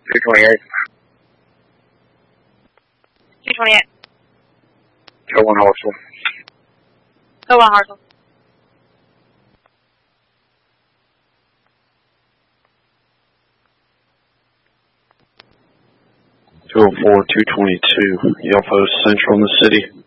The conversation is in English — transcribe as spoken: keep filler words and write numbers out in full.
two twenty-eight. two twenty-eight. Go one Hartsville. Go one Hartsville. two oh four, two twenty-two. Y'all post Central in the city.